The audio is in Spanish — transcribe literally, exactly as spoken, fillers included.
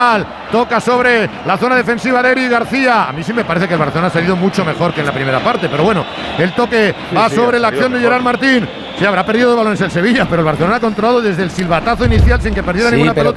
Toca sobre la zona defensiva de Eric García. A mí sí me parece que el Barcelona ha salido mucho mejor que en la primera parte, pero bueno, el toque sí, va sí, sobre la acción de Gerard Martín. Sí, habrá perdido balones el Sevilla, pero el Barcelona ha controlado desde el silbatazo inicial sin que perdiera sí, ninguna pero pelota